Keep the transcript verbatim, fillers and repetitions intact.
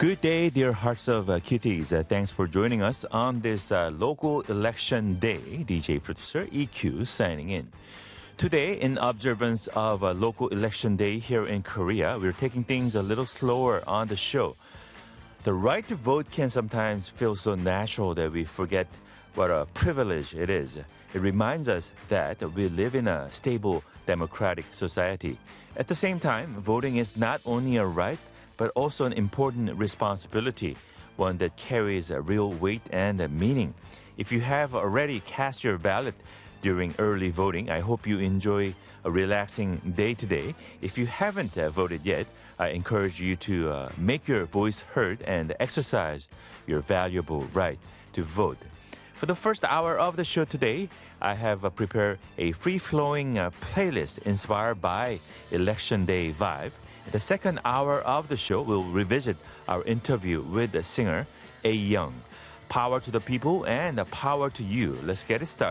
Good day, dear hearts of uh, kitties. Uh, thanks for joining us on this uh, local election day. D J producer E Q signing in. Today, in observance of a local election day here in Korea, we're taking things a little slower on the show. The right to vote can sometimes feel so natural that we forget what a privilege it is. It reminds us that we live in a stable democratic society. At the same time, voting is not only a right, but also an important responsibility, one that carries a real weight and a meaning. If you have already cast your ballot during early voting, I hope you enjoy a relaxing day today. If you haven't uh, voted yet, I encourage you to uh, make your voice heard and exercise your valuable right to vote. For the first hour of the show today, I have uh, prepared a free-flowing uh, playlist inspired by Election Day vibe. The second hour of the show will revisit our interview with the singer A Young. Power to the people and power to you. Let's get it started.